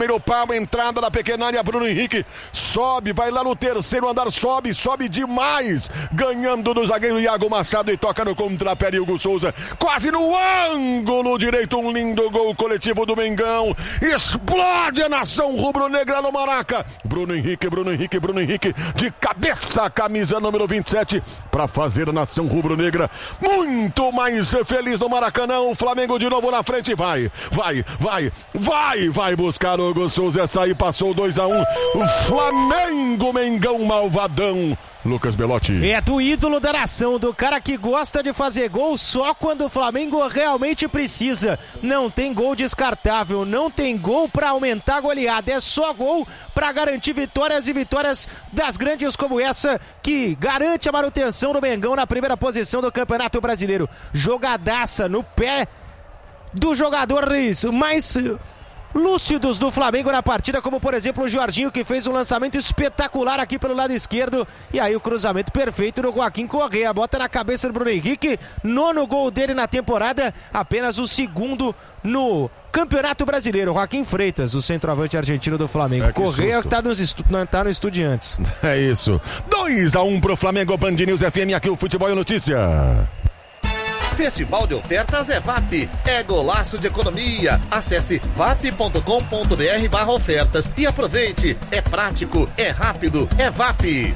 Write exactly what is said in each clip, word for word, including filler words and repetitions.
Primeiro pau, entrada da pequena área, Bruno Henrique sobe, vai lá no terceiro andar, sobe, sobe demais, ganhando do zagueiro Iago Machado e toca no contrapé de Hugo Souza, quase no ângulo direito, um lindo gol coletivo do Mengão, explode a nação rubro-negra no Maraca, Bruno Henrique, Bruno Henrique, Bruno Henrique, de cabeça, camisa número vinte e sete, para fazer a nação rubro-negra muito mais feliz no Maracanã, o Flamengo de novo na frente, vai, vai, vai, vai, vai buscar o Hugo Souza, essa aí passou dois a um, o Flamengo, Mengão malvadão. Lucas Belotti. É do ídolo da nação, do cara que gosta de fazer gol só quando o Flamengo realmente precisa. Não tem gol descartável, não tem gol pra aumentar a goleada, é só gol pra garantir vitórias e vitórias das grandes como essa, que garante a manutenção do Mengão na primeira posição do Campeonato Brasileiro. Jogadaça no pé dos jogadores mais lúcidos do Flamengo na partida, como por exemplo o Jorginho, que fez um lançamento espetacular aqui pelo lado esquerdo, e aí o cruzamento perfeito do Joaquim Correa, bota na cabeça do Bruno Henrique, nono gol dele na temporada, apenas o segundo no Campeonato Brasileiro. Joaquim Freitas, o centroavante argentino do Flamengo. É, Correa que tá, nos estu... tá no Estudiantes. É isso, dois a um pro Flamengo. Band News F M, aqui o Futebol e Notícia. Festival de ofertas é V A P, é golaço de economia. Acesse vap.com.br barra ofertas e aproveite. É prático, é rápido, é V A P.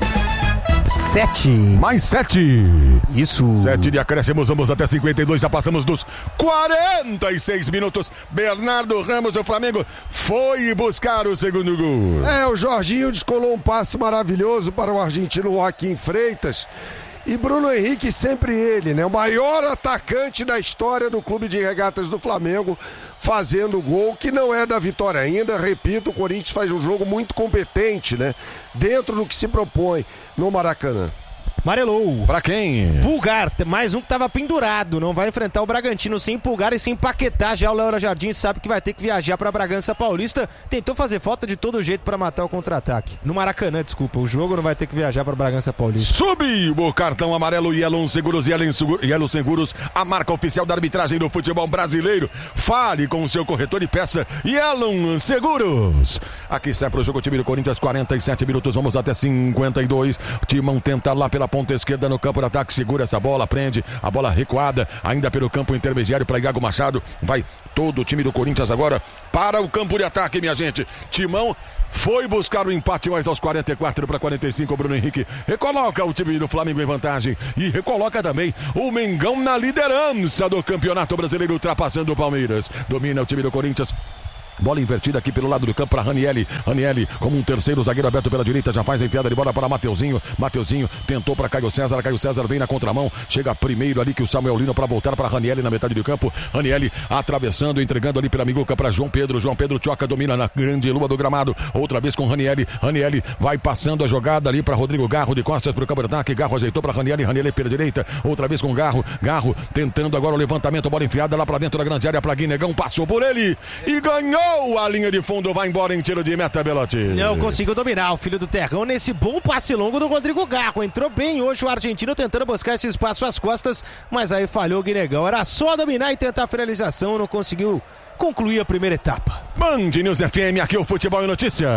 Sete. Mais sete. Isso. Sete de acréscimos, vamos até cinquenta e dois, já passamos dos quarenta e seis minutos. Bernardo Ramos, o Flamengo foi buscar o segundo gol. É, o Jorginho descolou um passe maravilhoso para o argentino Joaquim Freitas. E Bruno Henrique, sempre ele, né? O maior atacante da história do Clube de Regatas do Flamengo, fazendo gol, que não é da vitória ainda. Repito, o Corinthians faz um jogo muito competente, né? Dentro do que se propõe no Maracanã. Amarelou. Pra quem? Pulgar, mais um que tava pendurado. Não vai enfrentar o Bragantino sem Pulgar e sem Paquetá. Já o Léo Jardim sabe que vai ter que viajar pra Bragança Paulista. Tentou fazer falta de todo jeito pra matar o contra-ataque. No Maracanã, desculpa. O jogo não vai ter que viajar pra Bragança Paulista. Subiu o cartão amarelo. Yellow Seguros. Yellow Seguros, a marca oficial da arbitragem do futebol brasileiro. Fale com o seu corretor e peça Yellow Seguros. Aqui sai pro jogo o time do Corinthians. quarenta e sete minutos. Vamos até cinquenta e dois. O Timão tenta lá pela ponta esquerda no campo de ataque, segura essa bola, prende a bola recuada, ainda pelo campo intermediário para Iago Machado, vai todo o time do Corinthians agora para o campo de ataque, minha gente. Timão foi buscar o empate, mas aos quarenta e quatro para quarenta e cinco, o Bruno Henrique recoloca o time do Flamengo em vantagem e recoloca também o Mengão na liderança do Campeonato Brasileiro, ultrapassando o Palmeiras. Domina o time do Corinthians. Bola invertida aqui pelo lado do campo para Ranieri. Ranieri como um terceiro zagueiro aberto pela direita, já faz a enfiada de bola para Mateuzinho. Mateuzinho tentou para Caio César. Caio César vem na contramão. Chega primeiro ali que o Samuel Lino para voltar para Ranieri na metade do campo. Ranieri atravessando, entregando ali pela Miguca para João Pedro. João Pedro choca, domina na grande lua do gramado. Outra vez com Ranieri. Ranieri vai passando a jogada ali para Rodrigo Garro de costas para o campo de ataque. Garro ajeitou para Ranieri. Ranieri pela direita. Outra vez com Garro. Garro tentando agora o levantamento. Bola enfiada lá para dentro da grande área para Guinegão. Passou por ele e ganhou a linha de fundo, vai embora em tiro de meta, Belotti. Não conseguiu dominar o filho do Terrão nesse bom passe longo do Rodrigo Garro. Entrou bem hoje o argentino tentando buscar esse espaço às costas, mas aí falhou o Guinegão. Era só dominar e tentar a finalização, não conseguiu concluir a primeira etapa. Band News F M, aqui o Futebol e Notícia.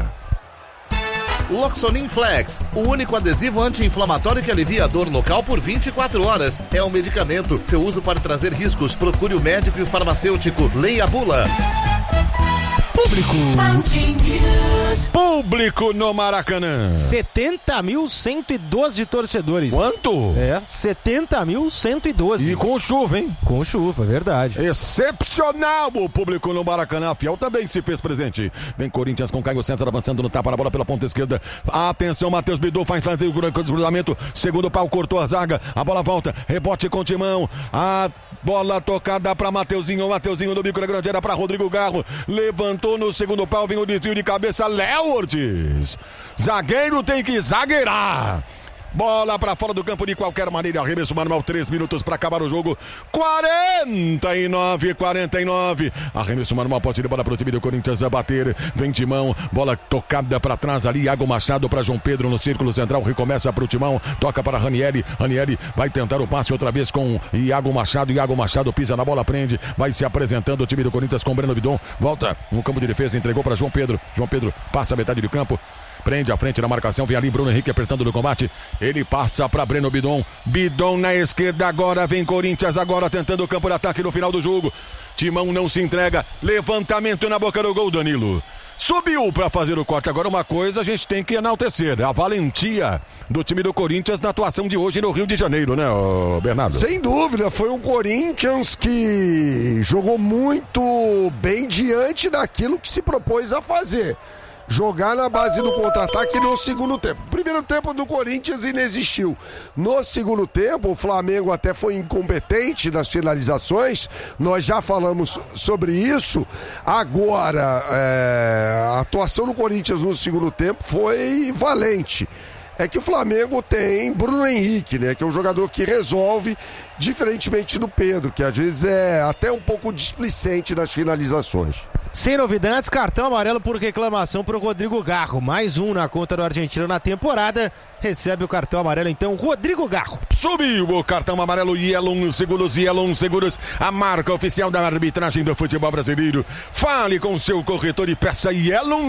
Loxonin Flex, o único adesivo anti-inflamatório que alivia a dor local por vinte e quatro horas. É um medicamento. Seu uso pode trazer riscos. Procure o médico e o farmacêutico. Leia a bula. Público. Público no Maracanã. setenta mil cento e doze torcedores. Quanto? É, setenta mil cento e doze. E com chuva, hein? Com chuva, verdade. Excepcional o público no Maracanã. A Fiel também se fez presente. Vem Corinthians com Caio César avançando no tapa na bola pela ponta esquerda. Atenção, Matheus Bidu faz fazer o cruzamento. Segundo pau, cortou a zaga. A bola volta. Rebote com Timão. A bola tocada para Mateuzinho. Mateuzinho do bico da grande área para Rodrigo Garro. Levantou no segundo pau, vem o desvio de cabeça, Léo Ortiz. Zagueiro tem que zagueirar. Bola pra fora do campo de qualquer maneira. Arremesso manual, três minutos pra acabar o jogo. quarenta e nove, quarenta e nove. Arremesso manual, pode ir bola pro time do Corinthians a bater. Vem Timão, bola tocada pra trás ali. Iago Machado pra João Pedro no círculo central. Recomeça pro Timão, toca para Ranieri. Ranieri vai tentar o passe outra vez com Iago Machado. Iago Machado pisa na bola, prende. Vai se apresentando o time do Corinthians com Breno Bidon. Volta no campo de defesa, entregou pra João Pedro. João Pedro passa a metade do campo. Prende à frente na marcação, vem ali Bruno Henrique apertando no combate. Ele passa para Breno Bidon. Bidon na esquerda, agora vem Corinthians, agora tentando o campo de ataque no final do jogo. Timão não se entrega. Levantamento na boca do gol, Danilo. Subiu para fazer o corte. Agora uma coisa a gente tem que enaltecer: a valentia do time do Corinthians na atuação de hoje no Rio de Janeiro, né, Bernardo? Sem dúvida, foi um Corinthians que jogou muito bem diante daquilo que se propôs a fazer. Jogar na base do contra-ataque no segundo tempo. Primeiro tempo do Corinthians inexistiu. No segundo tempo, o Flamengo até foi incompetente nas finalizações. Nós já falamos sobre isso. Agora, é, a atuação do Corinthians no segundo tempo foi valente. É que o Flamengo tem Bruno Henrique, né? Que é um jogador que resolve, diferentemente do Pedro, que às vezes é até um pouco displicente nas finalizações. Sem novidades, cartão amarelo por reclamação para o Rodrigo Garro. Mais um na conta do argentino na temporada. Recebe o cartão amarelo, então, Rodrigo Garro. Subiu o cartão amarelo, Yellow Seguros, Yellow Seguros, a marca oficial da arbitragem do futebol brasileiro. Fale com seu corretor e peça Yellow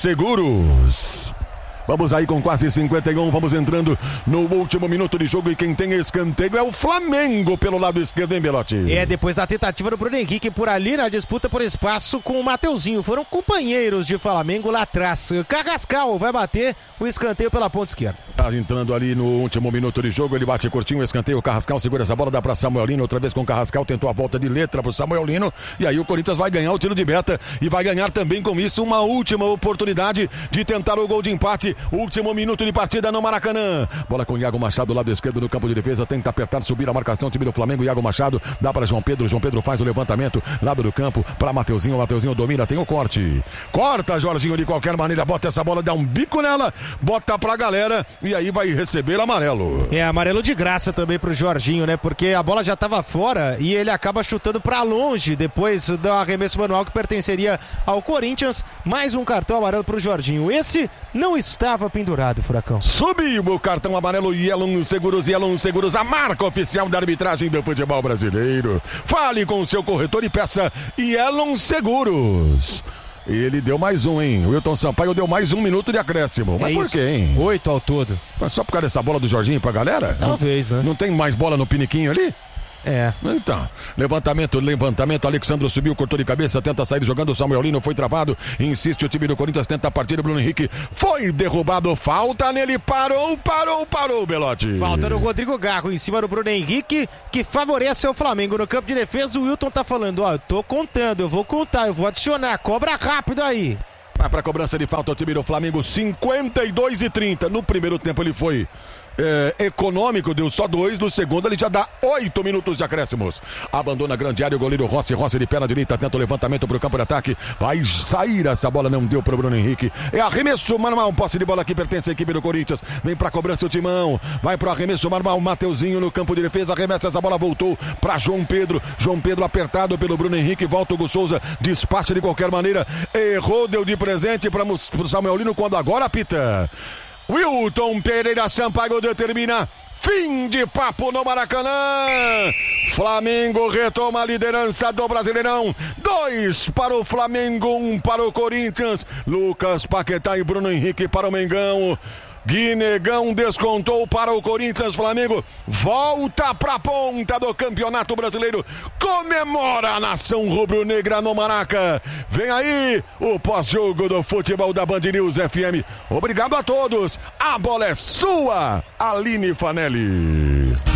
Seguros. Vamos aí com quase cinquenta e um, vamos entrando no último minuto de jogo e quem tem escanteio é o Flamengo pelo lado esquerdo, hein, Belotti? É, depois da tentativa do Bruno Henrique por ali na disputa por espaço com o Mateuzinho. Foram companheiros de Flamengo lá atrás. Carrascal vai bater o escanteio pela ponta esquerda. Tá entrando ali no último minuto de jogo, ele bate curtinho, escanteio, o Carrascal segura essa bola, dá pra Samuel Lino, outra vez com o Carrascal, tentou a volta de letra pro Samuel Lino, e aí o Corinthians vai ganhar o tiro de meta e vai ganhar também com isso uma última oportunidade de tentar o gol de empate. Último minuto de partida no Maracanã. Bola com Iago Machado, lado esquerdo no campo de defesa. Tenta apertar, subir a marcação. Time do Flamengo, Iago Machado. Dá para João Pedro. João Pedro faz o levantamento. Lado do campo para Mateuzinho. Mateuzinho domina, tem o corte. Corta, Jorginho, de qualquer maneira. Bota essa bola, dá um bico nela. Bota pra galera. E aí vai receber amarelo. É, amarelo de graça também pro Jorginho, né? Porque a bola já tava fora e ele acaba chutando pra longe depois do arremesso manual que pertenceria ao Corinthians. Mais um cartão amarelo pro Jorginho. Esse não estava pendurado, Furacão. Subiu o cartão amarelo, Yellow Seguros, Yellow Seguros, a marca oficial da arbitragem do futebol brasileiro. Fale com o seu corretor e peça Yellow Seguros. Ele deu mais um, hein? O Wilton Sampaio deu mais um minuto de acréscimo. Mas é por quê, hein? Oito ao todo. Mas só por causa dessa bola do Jorginho pra galera? Talvez, não, né? Não tem mais bola no piniquinho ali? É. Então, levantamento, levantamento, Alexandro subiu, cortou de cabeça, tenta sair jogando, o Samuel Lino foi travado, insiste o time do Corinthians, tenta partir, o Bruno Henrique foi derrubado, falta nele, parou, parou, parou, Belotti. Falta no Rodrigo Garro em cima do Bruno Henrique, que favorece o Flamengo no campo de defesa. O Wilton tá falando, ó, eu tô contando, eu vou contar, eu vou adicionar, cobra rápido aí. Vai pra cobrança de falta o time do Flamengo, cinquenta e dois e trinta, no primeiro tempo ele foi É, econômico, deu só dois. No segundo ele já dá oito minutos de acréscimos. Abandona a grande área o goleiro Rossi. Rossi de perna direita, tenta o levantamento pro campo de ataque. Vai sair essa bola, não deu pro Bruno Henrique. É arremesso manual, posse de bola que pertence à equipe do Corinthians. Vem pra cobrança o Timão. Vai pro arremesso manual, Mateuzinho no campo de defesa. Arremessa essa bola, voltou pra João Pedro. João Pedro apertado pelo Bruno Henrique. Volta o Hugo Souza, despacha de qualquer maneira. Errou, deu de presente pra, pro Samuel Lino quando agora apita. Wilton Pereira Sampaio determina fim de papo no Maracanã. Flamengo retoma a liderança do Brasileirão. Dois para o Flamengo, um para o Corinthians. Lucas Paquetá e Bruno Henrique para o Mengão. Guinegão descontou para o Corinthians. Flamengo volta para a ponta do Campeonato Brasileiro. Comemora a nação rubro-negra no Maraca. Vem aí o pós-jogo do futebol da Band News F M. Obrigado a todos. A bola é sua, Aline Fanelli.